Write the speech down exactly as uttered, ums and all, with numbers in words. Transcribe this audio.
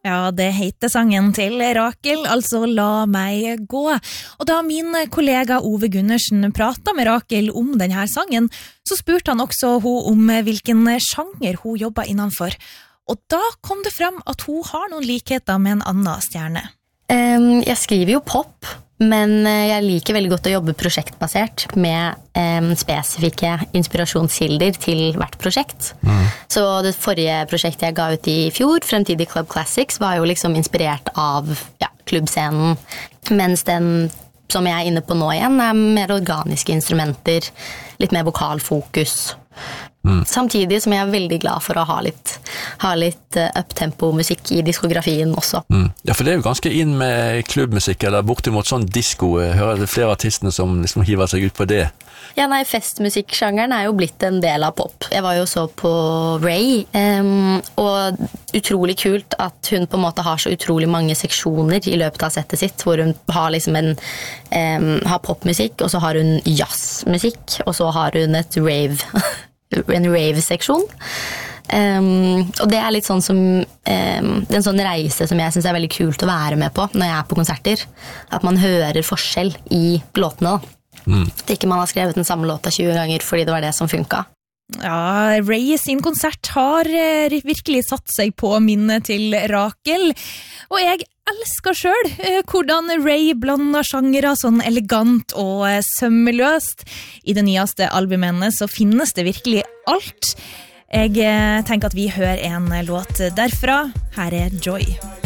Ja, det heter sangen til Rakel, altså La meg gå. Og da min kollega Ove Gundersen pratet med Rakel om denne sangen, så spurte han også hun om hvilken sjanger hun jobbet innenfor. Og da kom det frem at hun har noen likheter med en annen stjerne. Um, jeg skriver jo pop, men jeg liker veldig godt å jobbe prosjektbasert med um, spesifikke inspirasjonskilder til hvert prosjekt. Mm. Så det forrige prosjektet jeg ga ut i fjor, Fremtidig Club Classics, var jo liksom inspirert av ja, klubbscenen, mens den som jeg er inne på nå igjen er mer organiske instrumenter, litt mer vokalfokus. Mm. Samtidig som jeg er veldig glad for å ha litt, ha litt up-tempo musikk i diskografien også. Mm. Ja, for det er jo ganske inn med klubbmusikk, eller bortimot sånn disco. Jeg hører flere artistene som liksom hiver seg ut på det. Ja, nei, festmusikksjangeren er jo blitt en del av pop. Jeg var jo så på Ray, um, og utrolig kult at hun på en måte har så utrolig mange seksjoner i løpet av settet sitt, hvor hun har liksom en um, har popmusikk, og så har hun jazzmusikk, og så har hun et rave en rave-seksjon. Um, og det er litt sånn som um, det er en sånn reise som jeg synes er veldig kult å være med på når jeg er på konserter. At man hører forskjell i låtene. Mm. At ikke man har skrevet den samme låta tjue ganger fordi det var det som funket. Ja, Ray sin konsert har virkelig satt seg på minnet til Rakel. Og jeg elsker selv hvordan Ray blander sjangere sånn elegant og sømmeløst. I det nyeste albumet hennes så finnes det virkelig alt. Jeg tenker at vi hører en låt derfra. Her er Joy.